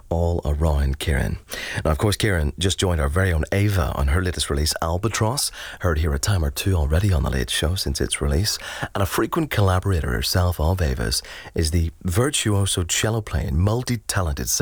all around Kieran. Now, of course, Kieran just joined our very own Ava on her latest release, Albatross. Heard here a time or two already on The Late Show since its release. And a frequent collaborator herself of Ava's is the virtuoso cello-playing, multi-talented singer